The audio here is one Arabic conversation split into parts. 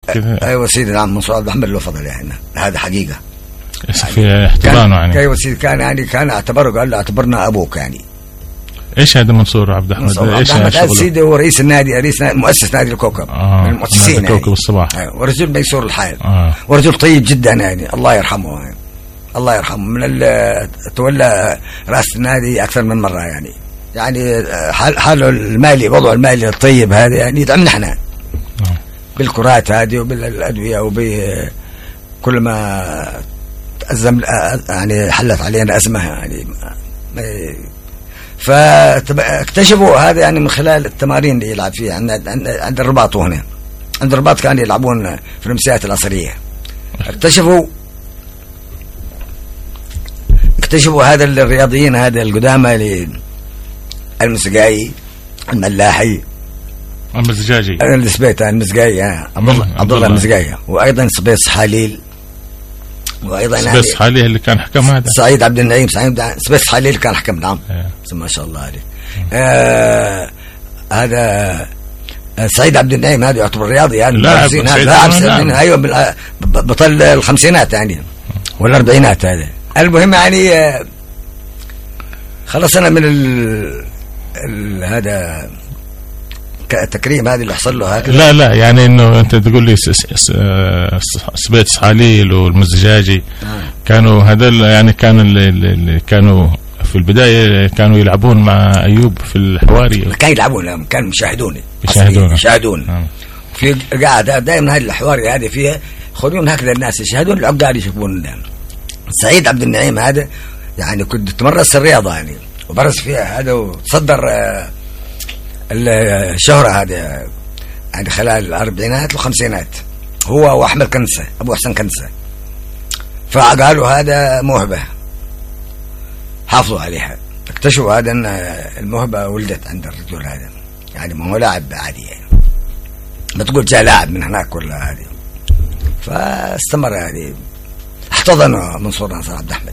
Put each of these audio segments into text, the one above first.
كذا. ايوه سيدي، نعم، منصور عبد الحميد له فضل يعني، هذا حقيقه. في احتضانه يعني. ايوه سيدي، كان اعتبره، قال له اعتبرنا ابوك يعني. ايش هذا منصور عبد الحميد؟ ايش هذا سيدي؟ هو رئيس النادي، مؤسس نادي الكوكب، من المؤسسين يعني. كوكب الصباح. ورجل ميسور الحال، ورجل طيب جدا يعني، الله يرحمه يعني. الله يرحمه، من تولى رأس النادي أكثر من مرة يعني حاله المالي، وضعه المالي الطيب هذا يعني يدعمنا احنا بالكرات هذه وبالأدوية وبكل ما أزم يعني، حلت علينا أزمة يعني. فاكتشفوا هذا يعني من خلال التمارين اللي يلعب فيها عند الرباط. وهنا عند الرباط كانوا يلعبون في المساحات العصرية. اكتشفوا هذا الرياضيين هذا القدامى، المسقاي، الملاحي، المزجاجي، السبيت المسقاي، عبد الله المسقاي، وايضا سبيت حليل، وايضا سبيت حليل اللي كان حكم، هذا سعيد عبد النعيم. سبيت حليل كان حكم، نعم. ما شاء الله عليه. هذا سعيد عبد النعيم هذا يعتبر رياضي يعني، لاعب ايوه، بطل الخمسينات يعني ولا الاربعينات. هذا المهم يعني. خلصنا من هذا التكريم هذا اللي حصل له هكذا. لا يعني انه انت تقول لي سبيت حليل والمزجاجي كانوا هذول يعني، اللي كانوا في البداية كانوا يلعبون مع أيوب في الحواري. كانوا يلعبون، كانوا يشاهدون في قاعدة دائما. هذه الحواري هذه فيها يخلون هكذا الناس يشاهدون، العقاد يشوفون. سعيد عبد النعيم هذا يعني كنت تمرس الرياضة يعني، وبرز فيها هذا، وتصدر الشهرة هذا يعني خلال الأربعينات والخمسينات، هو وأحمد كنسة، أبو حسن كنسة. فقالوا هذا موهبة، حافظوا عليها. اكتشفوا هذا أن الموهبة ولدت عند الرجل هذا يعني، ما هو لاعب عادي يعني، ما تقول جاء لاعب من هناك ولا هذه. فاستمر يعني، احتضن منصور ناصر عبد الحميد،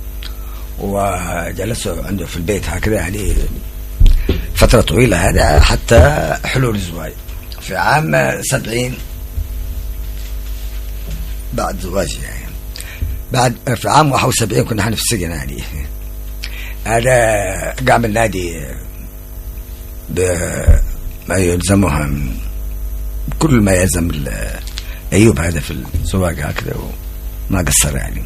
وجلسوا عنده في البيت هكذا يعني فترة طويلة هذا، حتى حلول الزواج في عام 70 بعد زواجي يعني. بعد في عام 71 كنا احنا في السجن يعني. هذا قام النادي بما يلزمها من كل ما يلزم أيوب هذا في الزواج هكذا، وما قصر يعني.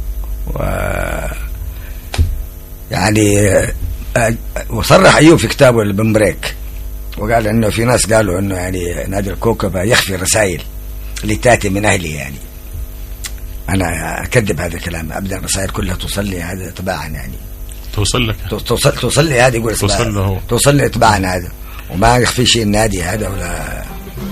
يعني وصرح أيوب في كتابه البمبريك، وقال إنه في ناس قالوا إنه يعني نادي الكوكب يخفي الرسائل اللي تأتي من أهلي يعني. أنا أكذب هذا الكلام أبدا، الرسائل كلها توصل لي هذا تباعا يعني، توصل لي هذا، يقول توصل لي تباعا هذا، وما يخفي شيء النادي هذا ولا